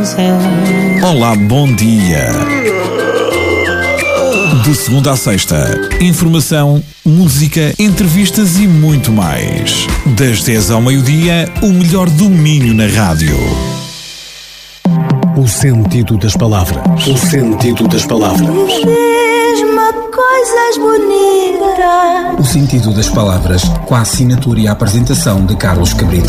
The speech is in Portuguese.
Olá, bom dia. De segunda à sexta, informação, música, entrevistas e muito mais. Das 10 ao meio-dia, o melhor do Minho na rádio. O sentido das palavras. O sentido das palavras. Diz-me coisas bonitas. O sentido das palavras, com a assinatura e a apresentação de Carlos Cabrita.